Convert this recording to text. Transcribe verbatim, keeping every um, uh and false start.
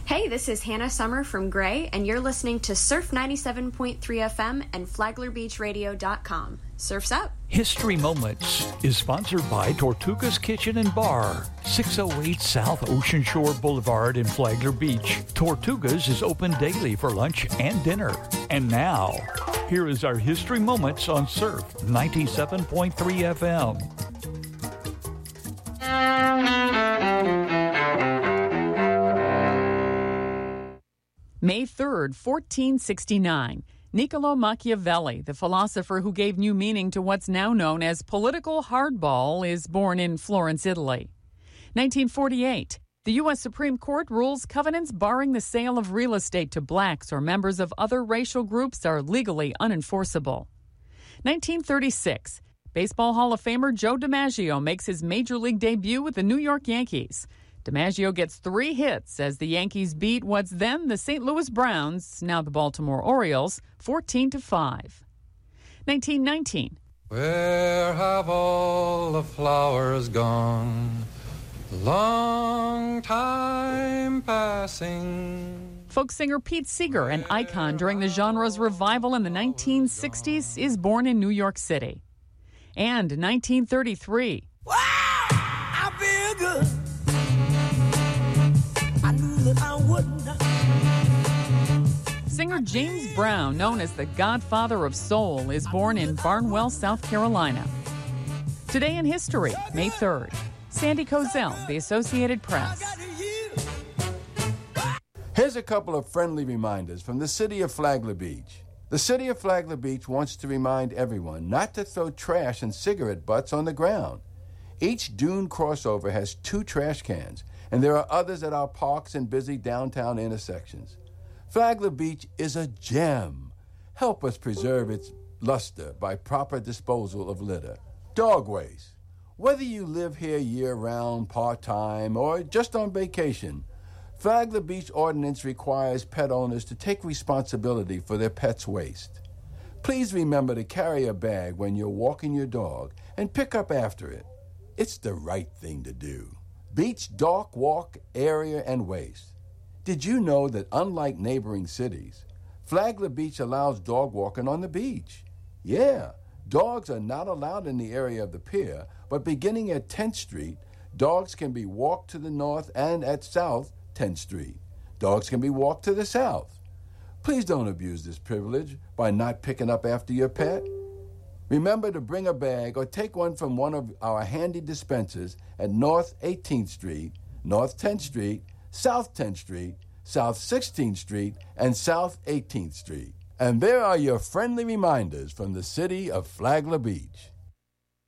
Hey, this is Hannah Summer from Gray, and you're listening to Surf ninety-seven point three F M and Flagler Beach Radio dot com. Surf's up. History Moments is sponsored by Tortuga's Kitchen and Bar, six oh eight South Ocean Shore Boulevard in Flagler Beach. Tortuga's is open daily for lunch and dinner. And now, here is our History Moments on Surf ninety-seven point three F M. May third, fourteen sixty-nine. Niccolo Machiavelli, the philosopher who gave new meaning to what's now known as political hardball, is born in Florence, Italy. nineteen forty-eight. The U S Supreme Court rules covenants barring the sale of real estate to blacks or members of other racial groups are legally unenforceable. nineteen thirty-six. Baseball Hall of Famer Joe DiMaggio makes his major league debut with the New York Yankees. DiMaggio gets three hits as the Yankees beat what's then the Saint Louis Browns, now the Baltimore Orioles, fourteen to five. nineteen nineteen. Where have all the flowers gone? Long time passing. Folk singer Pete Seeger, an icon during the genre's revival in the nineteen sixties, is born in New York City. And nineteen thirty-three. Wow! I feel good. I knew that I wouldn't. Singer James Brown, known as the Godfather of Soul, is born in Barnwell, South Carolina. Today in history, May third. Sandy Kozel, The Associated Press. Here's a couple of friendly reminders from the city of Flagler Beach. The city of Flagler Beach wants to remind everyone not to throw trash and cigarette butts on the ground. Each dune crossover has two trash cans, and there are others at our parks and busy downtown intersections. Flagler Beach is a gem. Help us preserve its luster by proper disposal of litter. Dog waste. Whether you live here year-round, part-time, or just on vacation, Flagler Beach Ordinance requires pet owners to take responsibility for their pet's waste. Please remember to carry a bag when you're walking your dog and pick up after it. It's the right thing to do. Beach dog walk, area, and waste. Did you know that unlike neighboring cities, Flagler Beach allows dog walking on the beach? Yeah, dogs are not allowed in the area of the pier, but beginning at tenth Street, dogs can be walked to the north and at South tenth Street. Dogs can be walked to the south. Please don't abuse this privilege by not picking up after your pet. Remember to bring a bag or take one from one of our handy dispensers at North eighteenth Street, North tenth Street, South tenth Street, South sixteenth Street, and South eighteenth Street. And there are your friendly reminders from the city of Flagler Beach.